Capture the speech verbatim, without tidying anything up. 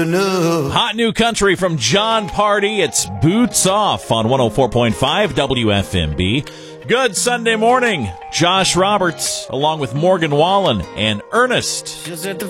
Hot new country from John Party. It's Boots Off on one oh four point five W F M B. Good Sunday morning. Josh Roberts, along with Morgan Wallen and Ernest.